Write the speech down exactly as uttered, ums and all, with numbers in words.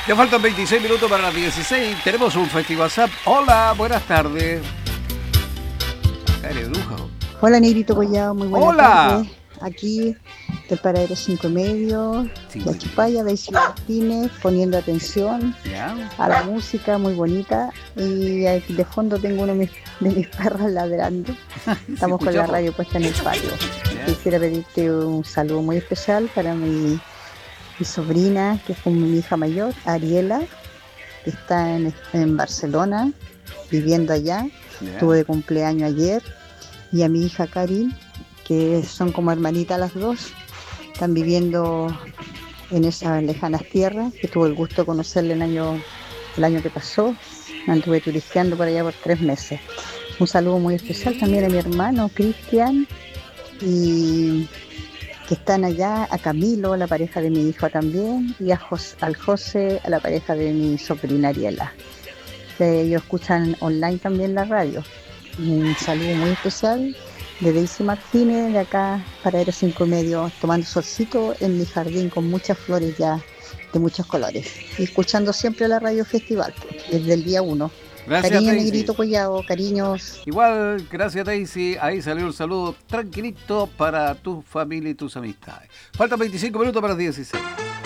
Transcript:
Ya faltan veintiséis minutos para las dieciséis. Tenemos un festival WhatsApp. Hola, buenas tardes. Acá eres bruja. Hola, Negrito Collado, muy buenas Hola. tardes. Aquí del paradero cinco y medio, Cinco de y Chupaya, de Isidro Martínez, poniendo atención Ya. a la música muy bonita. Y aquí de fondo tengo uno de mis, de mis perros ladrando. Estamos con la radio puesta en el patio. Ya. Quisiera pedirte un saludo muy especial para mi, mi sobrina, que es como mi hija mayor, Ariela, que está en, en Barcelona, viviendo allá. Ya. Tuve de cumpleaños ayer. Y a mi hija Karin, que son como hermanitas las dos, están viviendo en esas lejanas tierras, que tuve el gusto de conocerle el año, el año que pasó. Anduve turisteando por allá por tres meses. Un saludo muy especial también a mi hermano Cristian, y que están allá, a Camilo, la pareja de mi hijo también, y a Jos, al José, a la pareja de mi sobrina Ariela. Que ellos escuchan online también la radio. Un saludo muy especial de Daisy Martínez, de acá, paradero cinco y medio, tomando solcito en mi jardín con muchas flores ya de muchos colores. Y escuchando siempre la Radio Festival, desde el día uno. Gracias, Cariño, Daisy. Negrito Collado, cariños. Igual, gracias, Daisy. Ahí salió un saludo tranquilito para tu familia y tus amistades. Faltan veinticinco minutos para las dieciséis.